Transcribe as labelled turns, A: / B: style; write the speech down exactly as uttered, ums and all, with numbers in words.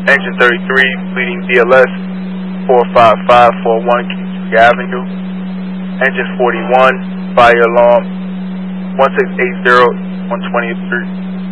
A: Engine thirty-three, bleeding D L S, four five five four one Kingstree Avenue. Engine forty-one, fire alarm, one six eight zero on twentieth Street.